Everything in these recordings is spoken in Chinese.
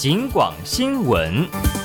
警广新闻。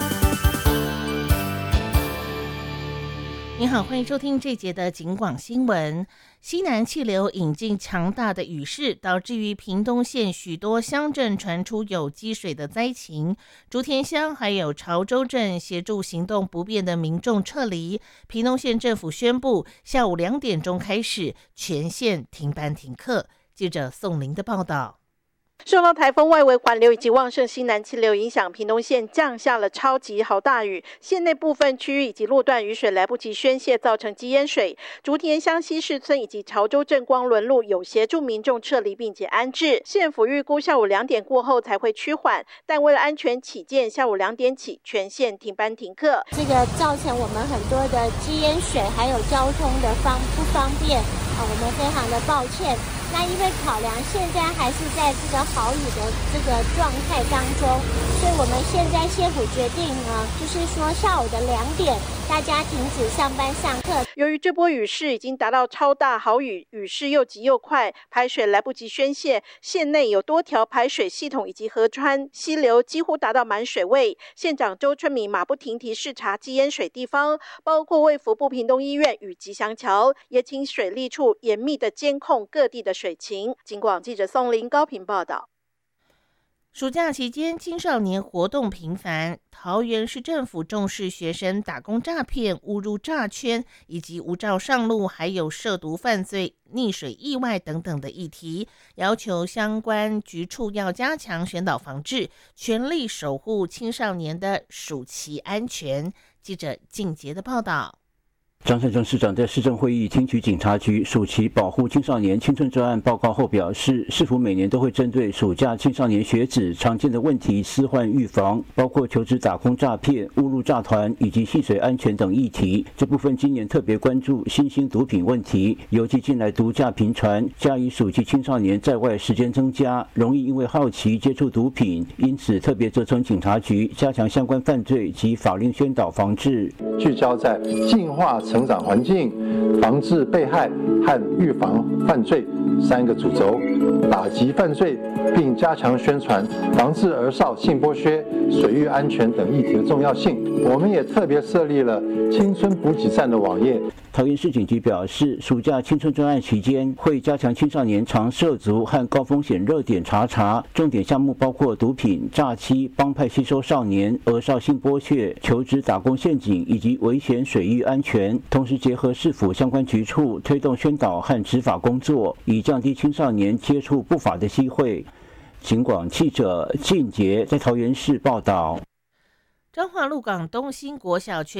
您好，欢迎收听这节的警广新闻。西南气流引进强大的雨势，导致于屏东县许多乡镇传出有积水的灾情。竹田乡还有潮州镇协助行动不便的民众撤离。屏东县政府宣布，下午2点钟开始全县停班停课。记者宋玲的报道。 受到台风外围环流以及旺盛西南气流影响，屏东县降下了超级豪大雨，县内部分区域以及路段雨水来不及宣泄，造成积淹水。竹田乡西市村以及潮州镇光仑路有协助民众撤离并且安置，县府预估下午2点过后才会趋缓，但为了安全起见，下午2点起全县停班停课。 这个造成我们很多的积淹水，还有交通的不方便我们非常的抱歉。那因为考量现在还是在这个豪雨的这个状态当中，所以我们现在县府决定呢，就是说下午的2点大家停止上班上课。 由于这波雨势已经达到超大豪雨，雨势又急又快，排水来不及宣泄，县内有多条排水系统以及河川溪流几乎达到满水位。县长周春米马不停蹄视察积淹水地方，包括卫福部屏东医院与吉祥桥，也请水利处严密的监控各地的水情。警广记者宋林高屏报道。 暑假期间，青少年活动频繁。桃园市政府重视学生打工诈骗、误入诈圈以及无照上路，还有涉毒犯罪、溺水意外等等的议题，要求相关局处要加强宣导防治，全力守护青少年的暑期安全。记者静杰的报道。 张善政市长在市政会议听取警察局暑期保护青少年青春专案报告后表示，市府每年都会针对暑假青少年学子常见的问题施患预防，包括求职打工诈骗、误入诈团以及戏水安全等议题。这部分今年特别关注新兴毒品问题，尤其近来毒驾频传，加以暑期青少年在外时间增加，容易因为好奇接触毒品，因此特别责成警察局加强相关犯罪及法令宣导防治， 聚焦在净化成长环境、防治被害和预防犯罪3个主轴，打击犯罪，并加强宣传，防治儿少性剥削、水域安全等议题的重要性。我们也特别设立了青春补给站的网页。 桃园市警局表示，暑假青春专案期间会加强青少年常涉足和高风险热点查，重点项目包括毒品、诈欺、帮派吸收少年、儿少性剥削、求职打工陷阱以及危险水域安全，同时结合市府相关局处推动宣导和执法工作，以降低青少年接触不法的机会。警广记者靳杰在桃园市报道。 彰化鹿港东兴国小